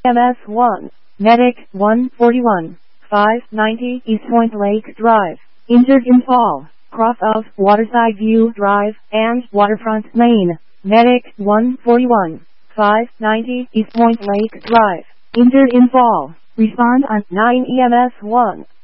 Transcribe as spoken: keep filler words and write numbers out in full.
M S one, Medic one forty-one, five ninety East Point Lake Drive, injured in fall, cross of Waterside View Drive and Waterfront Lane. Medic one forty-one, five ninety East Point Lake Drive, injured in fall. Respond on nine E M S one.